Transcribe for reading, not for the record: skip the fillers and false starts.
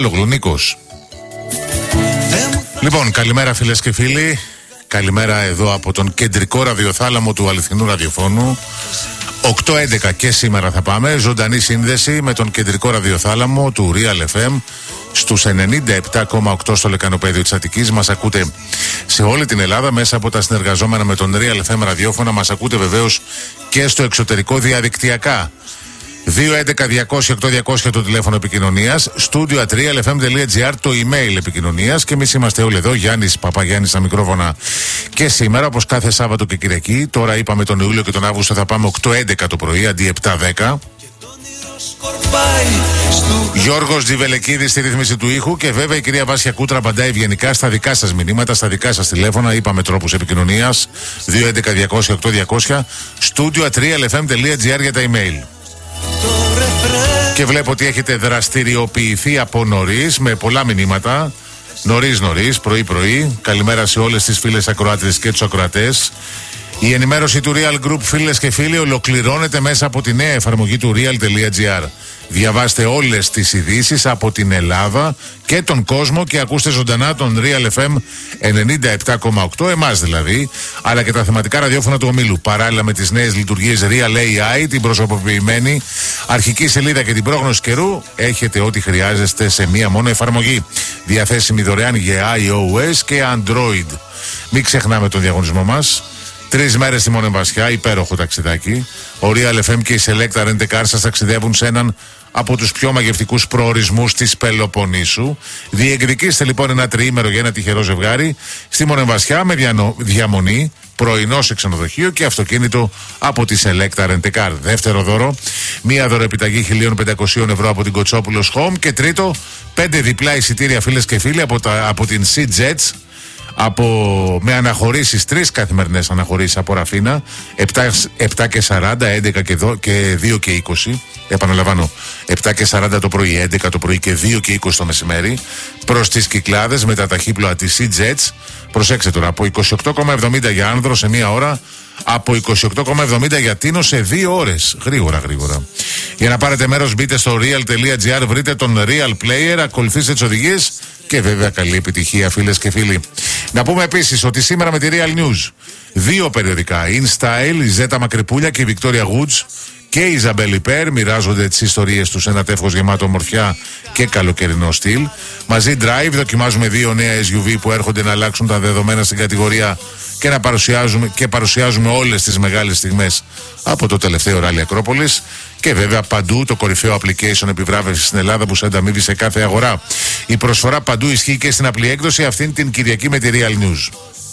Λογλουνίκος. Λοιπόν, καλημέρα φίλες και φίλοι. Καλημέρα εδώ από τον κεντρικό ραδιοθάλαμο του αληθινού ραδιοφώνου. 8-11 και σήμερα θα πάμε. Ζωντανή σύνδεση με τον κεντρικό ραδιοθάλαμο του Real FM στους 97,8 στο λεκανοπέδιο της Αττικής. Μας ακούτε σε όλη την Ελλάδα μέσα από τα συνεργαζόμενα με τον Real FM ραδιόφωνα. Μας ακούτε βεβαίως και στο εξωτερικό διαδικτυακά. 211-200-8200 το τηλέφωνο επικοινωνίας, studio@realfm.gr το email επικοινωνίας και εμείς είμαστε όλοι εδώ. Γιάννης Παπαγιάννης στα μικρόφωνα και σήμερα, όπως κάθε Σάββατο και Κυριακή. Τώρα είπαμε τον Ιούλιο και τον Αύγουστο θα πάμε 8-11 το πρωί αντί 7-10. Γιώργος Τζιβελεκίδης στη ρύθμιση του ήχου και βέβαια η κυρία Βάσια Κούτρα απαντάει ευγενικά στα δικά σας μηνύματα, στα δικά σας τηλέφωνα. Είπαμε τρόπους επικοινωνίας, 211-200-8200, studio@realfm.gr για τα email. Και βλέπω ότι έχετε δραστηριοποιηθεί από νωρίς με πολλά μηνύματα. Νωρίς, πρωί. Καλημέρα σε όλες τις φίλες ακροάτες και τους ακροατές. Η ενημέρωση του Real Group, φίλες και φίλοι, ολοκληρώνεται μέσα από τη νέα εφαρμογή του Real.gr. Διαβάστε όλες τις ειδήσεις από την Ελλάδα και τον κόσμο και ακούστε ζωντανά τον Real FM 97,8, εμάς δηλαδή, αλλά και τα θεματικά ραδιόφωνα του ομίλου. Παράλληλα με τις νέες λειτουργίες Real AI, την προσωποποιημένη αρχική σελίδα και την πρόγνωση καιρού, έχετε ό,τι χρειάζεστε σε μία μόνο εφαρμογή. Διαθέσιμη δωρεάν για iOS και Android. Μην ξεχνάμε τον διαγωνισμό μας. 3 μέρες στη Μονεμβασιά, υπέροχο ταξιδάκι. Ο Real FM και η Selecta Rent a Car σας ταξιδεύουν σε έναν από τους πιο μαγευτικούς προορισμούς της Πελοποννήσου. Διεκδικήστε λοιπόν ένα τριήμερο για ένα τυχερό ζευγάρι στη Μονεμβασιά με διαμονή, πρωινό σε ξενοδοχείο και αυτοκίνητο από τη Selecta Rent a Car. Δεύτερο δώρο, μία δωροεπιταγή 1.500 ευρώ από την Κοτσόπουλος Home. Και τρίτο, 5 διπλά εισιτήρια φίλες και φίλοι από την Sea Jets. Με αναχωρήσεις, 3 καθημερινές αναχωρήσεις από Ραφίνα, 7 και 40, 11 και 2 και 20. Επαναλαμβάνω, 7 και 40 το πρωί, 11 το πρωί και 2 και 20 το μεσημέρι, προς τις Κυκλάδες με τα ταχύπλοα της Sea Jets. Προσέξτε τώρα, από 28,70 για άνδρο σε μία ώρα, από 28,70 για τίνο σε 2 ώρες. Γρήγορα. Για να πάρετε μέρος μπείτε στο real.gr, βρείτε τον Real Player, ακολουθήστε τις οδηγίες και βέβαια καλή επιτυχία φίλες και φίλοι. Να πούμε επίσης ότι σήμερα με τη Real News 2 περιοδικά, InStyle, η Ζέτα Μακρυπούλια και η Victoria Woods και η Ιζαμπέλ Υπέρ μοιράζονται τις ιστορίες τους σε ένα τεύχος γεμάτο ομορφιά και καλοκαιρινό στυλ. Μαζί Drive δοκιμάζουμε 2 νέα SUV που έρχονται να αλλάξουν τα δεδομένα στην κατηγορία και παρουσιάζουμε όλες τις μεγάλες στιγμές από το τελευταίο ράλι Ακρόπολης. Και βέβαια παντού το κορυφαίο application επιβράβευσης στην Ελλάδα που σε ανταμείβει σε κάθε αγορά. Η προσφορά παντού ισχύει και στην απλή έκδοση αυτήν την Κυριακή με τη Real News.